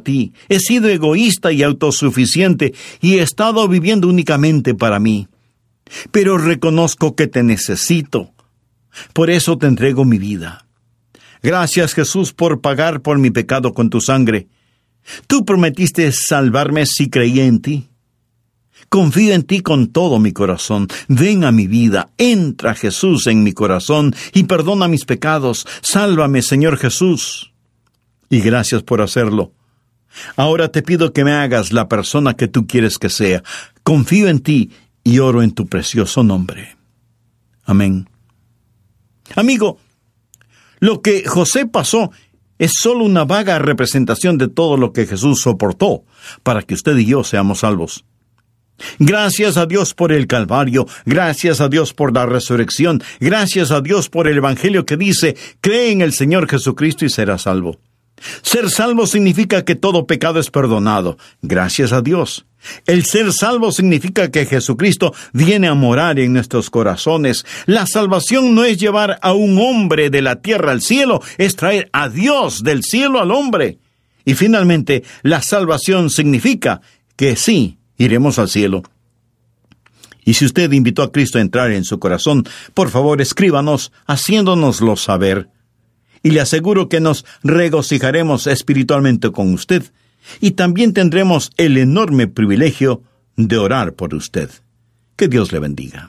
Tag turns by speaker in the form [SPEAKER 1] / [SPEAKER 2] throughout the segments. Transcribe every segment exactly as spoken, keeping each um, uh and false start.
[SPEAKER 1] ti. He sido egoísta y autosuficiente y he estado viviendo únicamente para mí. Pero reconozco que te necesito. Por eso te entrego mi vida. Gracias, Jesús, por pagar por mi pecado con tu sangre. Tú prometiste salvarme si creía en ti. Confío en ti con todo mi corazón. Ven a mi vida, entra, Jesús, en mi corazón y perdona mis pecados. Sálvame, Señor Jesús. Y gracias por hacerlo. Ahora te pido que me hagas la persona que tú quieres que sea. Confío en ti y oro en tu precioso nombre. Amén. Amigo, lo que José pasó es solo una vaga representación de todo lo que Jesús soportó para que usted y yo seamos salvos. Gracias a Dios por el Calvario, gracias a Dios por la resurrección, gracias a Dios por el Evangelio que dice, cree en el Señor Jesucristo y serás salvo. Ser salvo significa que todo pecado es perdonado, gracias a Dios. El ser salvo significa que Jesucristo viene a morar en nuestros corazones. La salvación no es llevar a un hombre de la tierra al cielo, es traer a Dios del cielo al hombre. Y finalmente, la salvación significa que sí, iremos al cielo. Y si usted invitó a Cristo a entrar en su corazón, por favor escríbanos haciéndonoslo saber. Y le aseguro que nos regocijaremos espiritualmente con usted. Y también tendremos el enorme privilegio de orar por usted. Que Dios le bendiga.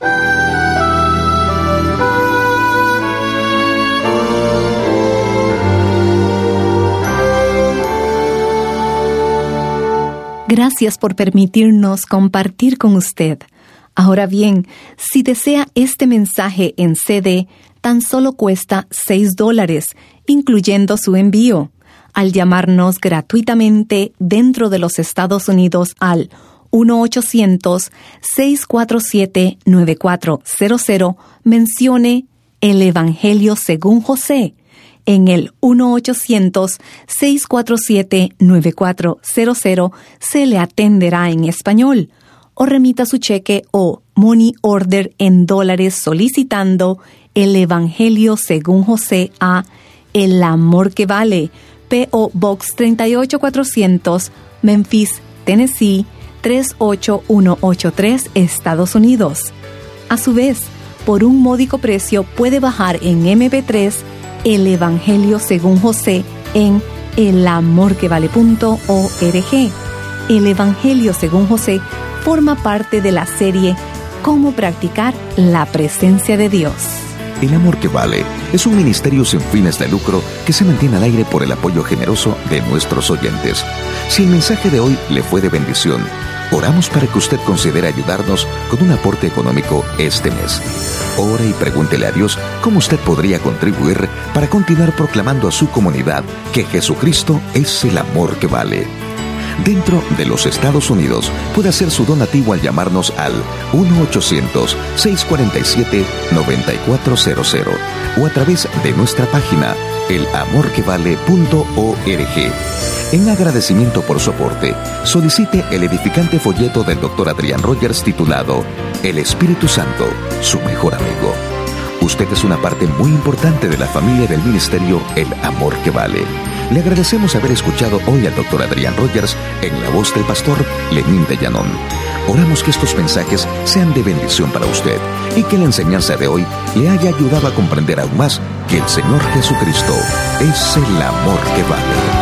[SPEAKER 2] Gracias por permitirnos compartir con usted. Ahora bien, si desea este mensaje en C D, tan solo cuesta seis dólares, incluyendo su envío. Al llamarnos gratuitamente dentro de los Estados Unidos al uno ochocientos, seis cuatro siete, nueve cuatro cero cero, mencione el Evangelio según José. En el uno ochocientos, seis cuatro siete, nueve cuatro cero cero se le atenderá en español. O remita su cheque o money order en dólares solicitando el Evangelio según José a El Amor que Vale, P O Box treinta y ocho cuatrocientos, Memphis, Tennessee, tres ocho uno ocho tres, Estados Unidos. A su vez, por un módico precio puede bajar en eme pe tres el Evangelio según José en el amor que vale punto org. El Evangelio según José forma parte de la serie Cómo practicar la presencia de Dios.
[SPEAKER 3] El Amor que Vale es un ministerio sin fines de lucro que se mantiene al aire por el apoyo generoso de nuestros oyentes. Si el mensaje de hoy le fue de bendición, oramos para que usted considere ayudarnos con un aporte económico este mes. Ore y pregúntele a Dios cómo usted podría contribuir para continuar proclamando a su comunidad que Jesucristo es el amor que vale. Dentro de los Estados Unidos, puede hacer su donativo al llamarnos al uno ochocientos, seis cuatro siete, nueve cuatro cero cero o a través de nuestra página el amor que vale punto org. En agradecimiento por su aporte, solicite el edificante folleto del doctor Adrián Rogers titulado El Espíritu Santo, su mejor amigo. Usted es una parte muy importante de la familia del ministerio El Amor que Vale. Le agradecemos haber escuchado hoy al doctor Adrián Rogers en la voz del pastor Lenín de Llanón. Oramos que estos mensajes sean de bendición para usted y que la enseñanza de hoy le haya ayudado a comprender aún más que el Señor Jesucristo es el amor que vale.